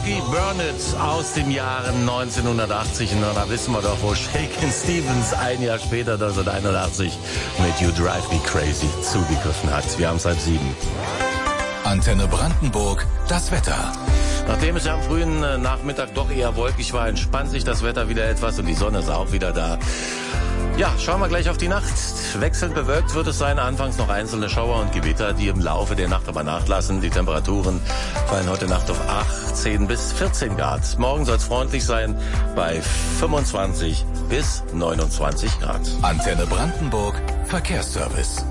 Rocky Burn It aus dem Jahre 1980. Und da wissen wir doch, wo Shakin' Stevens ein Jahr später, 1981, mit You Drive Me Crazy zugegriffen hat. Wir haben es 6:30. Antenne Brandenburg, das Wetter. Nachdem es ja am frühen Nachmittag doch eher wolkig war, entspannt sich das Wetter wieder etwas und die Sonne ist auch wieder da. Ja, schauen wir gleich auf die Nacht. Wechselnd bewölkt wird es sein, anfangs noch einzelne Schauer und Gewitter, die im Laufe der Nacht aber nachlassen. Die Temperaturen fallen heute Nacht auf 18 bis 14 Grad. Morgen soll es freundlich sein bei 25 bis 29 Grad. Antenne Brandenburg, Verkehrsservice.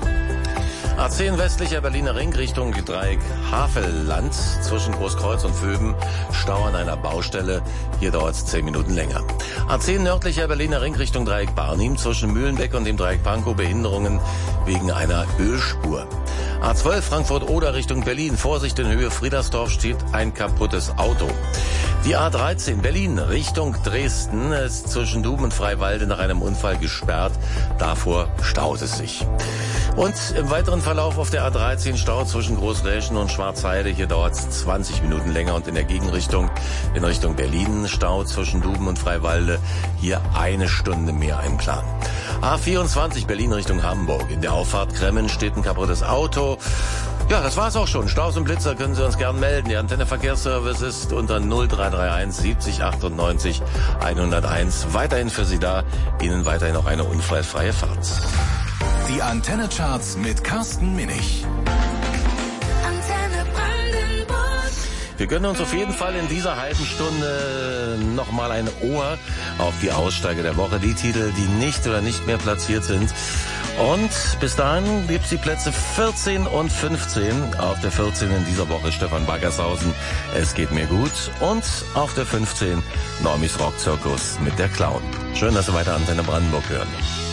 A10 westlicher Berliner Ring Richtung Dreieck Havelland zwischen Großkreuz und Vöben. Stau an einer Baustelle. Hier dauert es 10 Minuten länger. A10 nördlicher Berliner Ring Richtung Dreieck Barnim zwischen Mühlenbeck und dem Dreieck Pankow. Behinderungen wegen einer Ölspur. A12 Frankfurt-Oder Richtung Berlin. Vorsicht in Höhe Friedersdorf, steht ein kaputtes Auto. Die A13 Berlin Richtung Dresden ist zwischen Dum und Freiwalde nach einem Unfall gesperrt. Davor staut es sich. Und im weiteren Verlauf auf der A13 Stau zwischen Großräschen und Schwarzheide. Hier dauert es 20 Minuten länger und in der Gegenrichtung in Richtung Berlin Stau zwischen Duben und Freiwalde. Hier 1 Stunde mehr einplanen. A24 Berlin Richtung Hamburg. In der Auffahrt Kremmen steht ein kaputtes Auto. Ja, das war's auch schon. Staus und Blitzer können Sie uns gern melden. Der Antenne Verkehrsservice ist unter 0331 70 98 101. Weiterhin für Sie da. Ihnen weiterhin noch eine unfallfreie Fahrt. Die Antenne Charts mit Carsten Minich. Antenne Brandenburg. Wir gönnen uns auf jeden Fall in dieser halben Stunde nochmal ein Ohr auf die Aussteiger der Woche. Die Titel, die nicht oder nicht mehr platziert sind. Und bis dahin gibt's die Plätze 14 und 15. Auf der 14 in dieser Woche Stefan Baggershausen, Es geht mir gut. Und auf der 15 Normis Rockzirkus mit der Clown. Schön, dass Sie weiter Antenne Brandenburg hören.